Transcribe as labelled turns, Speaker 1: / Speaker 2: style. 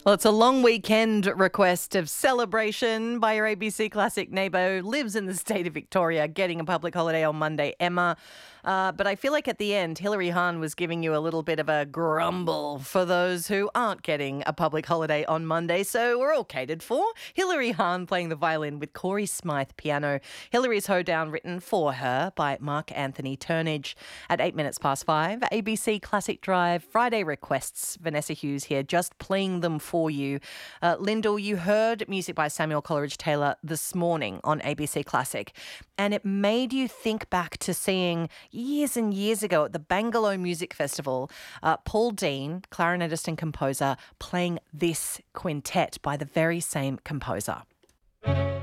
Speaker 1: Well, it's a long weekend request of celebration by your ABC Classic neighbour who lives in the state of Victoria, getting a public holiday on Monday, Emma. But I feel like at the end, Hilary Hahn was giving you a little bit of a grumble for those who aren't getting a public holiday on Monday. So we're all catered for. Hilary Hahn playing the violin with Corey Smythe piano. Hilary's hoedown written for her by Mark Anthony Turnage. At 5 ABC Classic Drive, Friday requests. Vanessa Hughes here, just playing them for you. Lyndall, you heard music by Samuel Coleridge-Taylor this morning on ABC Classic, and it made you think back to seeing years and years ago at the Bangalore Music Festival, Paul Dean, clarinetist and composer, playing this quintet by the very same composer.